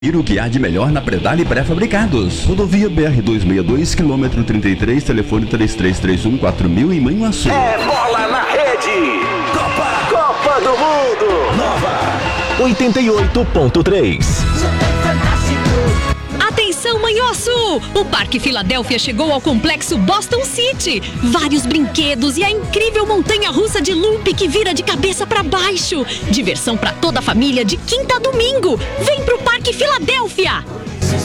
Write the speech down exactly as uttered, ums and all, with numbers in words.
E o que há de melhor na Predale Pré-Fabricados. Rodovia B R duzentos e sessenta e dois, quilômetro trinta e três, telefone três três três um quatro mil em Manhuaçu. É bola na rede. Copa, Copa do Mundo. Nova oitenta e oito ponto três. Atenção, Manhuaçu! O Parque Filadélfia chegou ao complexo Boston City. Vários brinquedos e a incrível montanha-russa de loop que vira de cabeça para baixo. Diversão para toda a família de quinta a domingo. Vem pro Parque Filadélfia!